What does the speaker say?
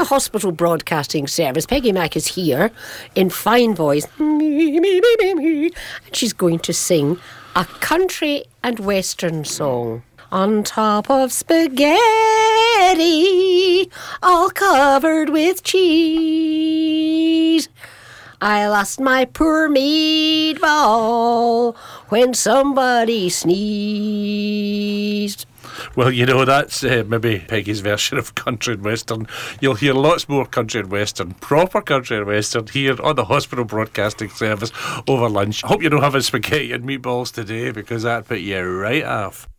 the Hospital Broadcasting Service. Peggy Mac is here in fine voice. And she's going to sing a country and western song. On top of spaghetti, all covered with cheese, I lost my poor meatball when somebody sneezed. Well, you know, that's maybe Peggy's version of country and western. You'll hear lots more country and western, proper country and western, here on the Hospital Broadcasting Service over lunch. I hope you don't have a spaghetti and meatballs today, because that'd put you right off.